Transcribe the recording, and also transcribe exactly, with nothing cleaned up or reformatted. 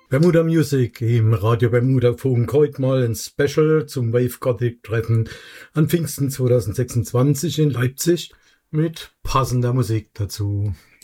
Bermuda Music im Radio Bermuda Funk heute mal ein Special zum Wave Gothic Treffen an Pfingsten zweitausendsechsundzwanzig in Leipzig mit passender Musik dazu.